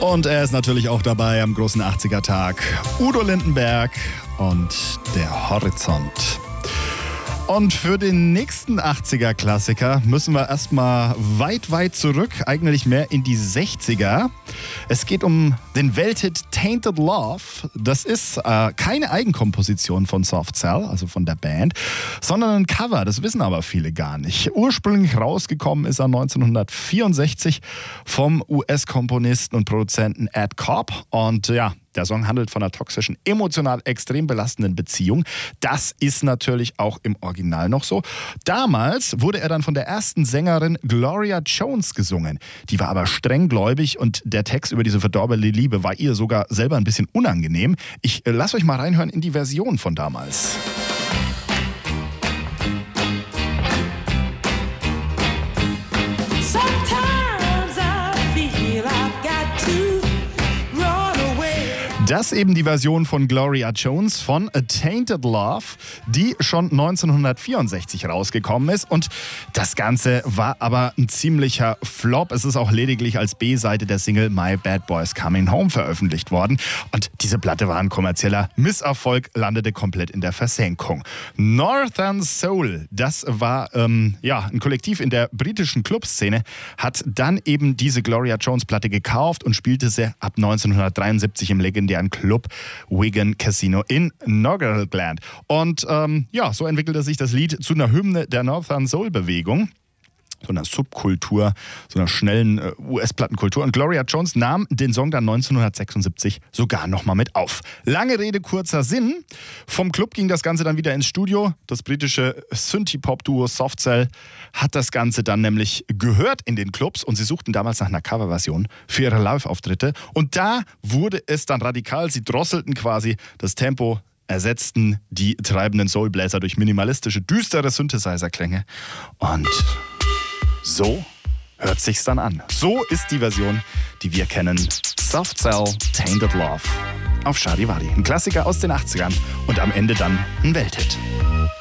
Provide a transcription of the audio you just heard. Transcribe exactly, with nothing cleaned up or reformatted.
Und er ist natürlich auch dabei am großen achtziger-Tag. Udo Lindenberg und der Horizont. Und für den nächsten achtziger-Klassiker müssen wir erstmal weit, weit zurück, eigentlich mehr in die sechziger. Es geht um den Welthit Tainted Love. Das ist äh, keine Eigenkomposition von Soft Cell, also von der Band, sondern ein Cover. Das wissen aber viele gar nicht. Ursprünglich rausgekommen ist er neunzehnhundertvierundsechzig vom U S-Komponisten und Produzenten Ed Cobb. Und ja, der Song handelt von einer toxischen, emotional extrem belastenden Beziehung. Das ist natürlich auch im Original noch so. Damals wurde er dann von der ersten Sängerin Gloria Jones gesungen. Die war aber strenggläubig und der Text über diese verdorbene Liebe war ihr sogar selber ein bisschen unangenehm. Ich äh, lasse euch mal reinhören in die Version von damals. Das eben die Version von Gloria Jones von A Tainted Love, die schon neunzehnhundertvierundsechzig rausgekommen ist. Und das Ganze war aber ein ziemlicher Flop. Es ist auch lediglich als B-Seite der Single My Bad Boys Coming Home veröffentlicht worden. Und diese Platte war ein kommerzieller Misserfolg, landete komplett in der Versenkung. Northern Soul, das war ähm, ja, ein Kollektiv in der britischen Clubszene, hat dann eben diese Gloria Jones Platte gekauft und spielte sie ab neunzehnhundertdreiundsiebzig im legendären Club Wigan Casino in Noggerland. Und ähm, ja, so entwickelte sich das Lied zu einer Hymne der Northern Soul Bewegung. So einer Subkultur, so einer schnellen äh, U S-Plattenkultur. Und Gloria Jones nahm den Song dann neunzehnhundertsechsundsiebzig sogar nochmal mit auf. Lange Rede, kurzer Sinn. Vom Club ging das Ganze dann wieder ins Studio. Das britische Synthie-Pop-Duo Soft Cell hat das Ganze dann nämlich gehört in den Clubs und sie suchten damals nach einer Coverversion für ihre Live-Auftritte. Und da wurde es dann radikal. Sie drosselten quasi das Tempo, ersetzten die treibenden Soulbläser durch minimalistische, düstere Synthesizer-Klänge. Und so hört sich's dann an. So ist die Version, die wir kennen. Soft Cell, Tainted Love auf Charivari. Ein Klassiker aus den achtzigern und am Ende dann ein Welthit.